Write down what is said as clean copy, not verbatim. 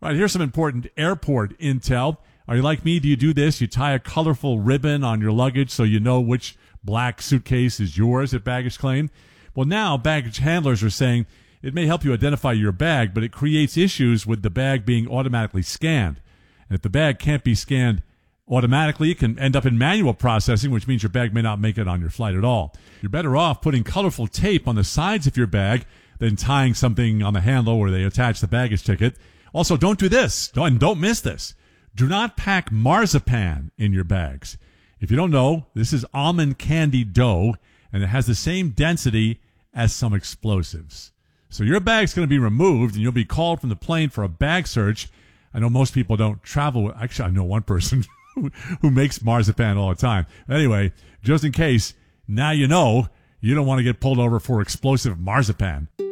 All right, here's some important airport intel. Are you like me? Do you do this? You tie a colorful ribbon on your luggage so you know which black suitcase is yours at baggage claim. Well, now baggage handlers are saying it may help you identify your bag, but it creates issues with the bag being automatically scanned. And if the bag can't be scanned automatically, it can end up in manual processing, which means your bag may not make it on your flight at all. You're better off putting colorful tape on the sides of your bag than tying something on the handle where they attach the baggage ticket. Also, don't do this. Don't miss this. Do not pack marzipan in your bags. If you don't know, this is almond candy dough, and it has the same density as some explosives. So your bag's going to be removed, and you'll be called from the plane for a bag search. I know most people don't travel. Actually, I know one person who makes marzipan all the time. Anyway, just in case, now you know you don't want to get pulled over for explosive marzipan.